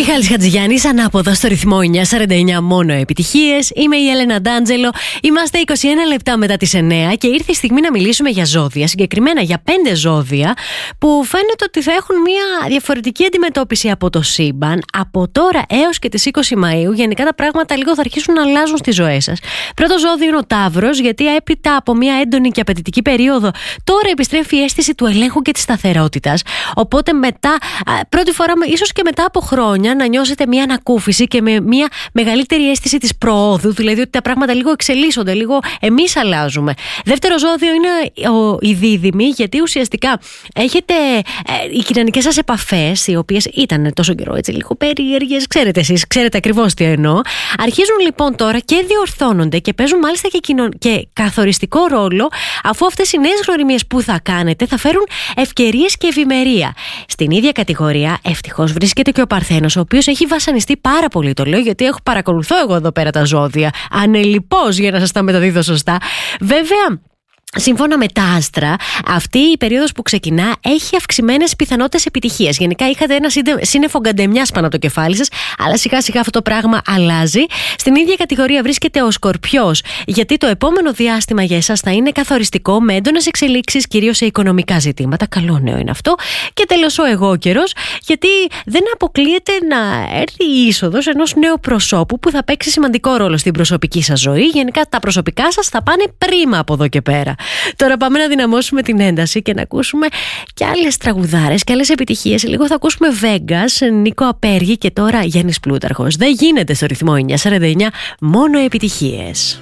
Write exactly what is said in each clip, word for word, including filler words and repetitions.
Μιχάλης Χατζηγιάννης, ανάποδα στο ρυθμό εννιά σαράντα εννιά, μόνο επιτυχίες. Είμαι η Έλενα Ντάντζελο. Είμαστε είκοσι ένα λεπτά μετά τις εννιά και ήρθε η στιγμή να μιλήσουμε για ζώδια. Συγκεκριμένα για πέντε ζώδια που φαίνεται ότι θα έχουν μια διαφορετική αντιμετώπιση από το σύμπαν. Από τώρα έως και τις είκοσι Μαΐου, γενικά τα πράγματα λίγο θα αρχίσουν να αλλάζουν στις ζωές σας. Πρώτο ζώδιο είναι ο Ταύρος, γιατί έπειτα από μια έντονη και απαιτητική περίοδο, τώρα επιστρέφει η αίσθηση του ελέγχου και της σταθερότητας. Οπότε μετά, πρώτη φορά, ίσως και μετά από χρόνια, να νιώσετε μια ανακούφιση και με μια μεγαλύτερη αίσθηση της προόδου, δηλαδή ότι τα πράγματα λίγο εξελίσσονται, λίγο εμείς αλλάζουμε. Δεύτερο ζώδιο είναι ο, οι δίδυμοι, γιατί ουσιαστικά έχετε ε, οι κοινωνικές σας επαφές, οι οποίες ήταν τόσο καιρό έτσι λίγο περίεργες, ξέρετε εσείς, ξέρετε ακριβώς τι εννοώ. Αρχίζουν λοιπόν τώρα και διορθώνονται και παίζουν μάλιστα και, κοινο... και καθοριστικό ρόλο, αφού αυτές οι νέες γνωριμίες που θα κάνετε θα φέρουν ευκαιρίες και ευημερία. Στην ίδια κατηγορία ευτυχώς βρίσκεται και ο Παρθένος, ο οποίος έχει βασανιστεί πάρα πολύ. Το λέω γιατί έχω παρακολουθώ εγώ εδώ πέρα τα ζώδια ανελιπώς, για να σας τα μεταδίδω σωστά. Βέβαια, σύμφωνα με τα άστρα, αυτή η περίοδος που ξεκινά έχει αυξημένες πιθανότητες επιτυχίας. Γενικά είχατε ένα σύννεφο γκαντεμιάς πάνω από το κεφάλι σας, αλλά σιγά σιγά αυτό το πράγμα αλλάζει. Στην ίδια κατηγορία βρίσκεται ο Σκορπιός, γιατί το επόμενο διάστημα για εσάς θα είναι καθοριστικό, με έντονες εξελίξεις, κυρίως σε οικονομικά ζητήματα. Καλό νέο είναι αυτό. Και τέλος ο Αιγόκερος, γιατί δεν αποκλείεται να έρθει η είσοδος ενός νέου προσώπου που θα παίξει σημαντικό ρόλο στην προσωπική σας ζωή. Γενικά τα προσωπικά σας θα πάνε πρίμα από εδώ και πέρα. Τώρα πάμε να δυναμώσουμε την ένταση και να ακούσουμε και άλλες τραγουδάρες και άλλες επιτυχίες. Λίγο θα ακούσουμε Vegas, Νίκο Απέργη και τώρα Γιάννης Πλούταρχος. Δεν γίνεται στο ρυθμό εννιά σαράντα εννιά, μόνο επιτυχίες.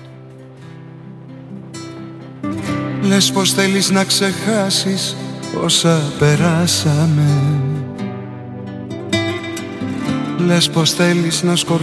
Λες πως θέλεις να ξεχάσεις όσα περάσαμε. Λες πως θέλεις να σκορπίσεις